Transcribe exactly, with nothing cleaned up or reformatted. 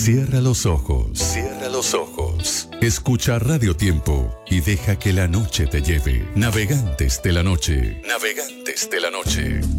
Cierra los ojos. Cierra los ojos. Escucha Radio Tiempo y deja que la noche te lleve. Navegantes de la noche. Navegantes de la noche.